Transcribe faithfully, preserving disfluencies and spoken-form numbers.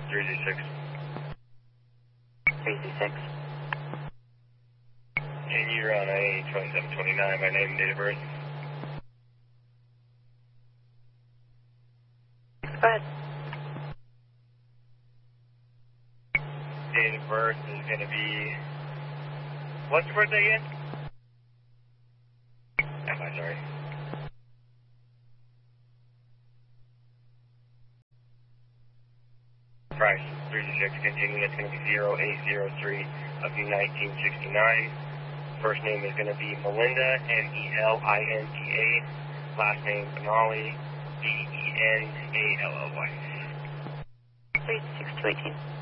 three two six. three two six. Can you run a twenty-seven twenty-nine, my name and date of birth? Go ahead. Date of birth is going to be... What's your birthday again? Am I sorry? Price, three two six, continuing, it's going to be zero eight zero three of nineteen sixty-nine. First name is going to be Melinda, M E L I N D A. Last name, Benali, B E N A L L Y. three six two eighteen.